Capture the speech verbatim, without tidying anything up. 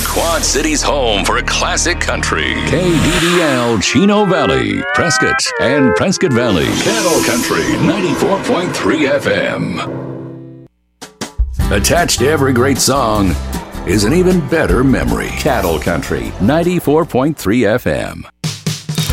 Quad City's home for classic country. K D D L Chino Valley, Prescott, and Prescott Valley. Cattle Country ninety-four point three F M. Attached to every great song is an even better memory. Cattle Country ninety-four point three F M.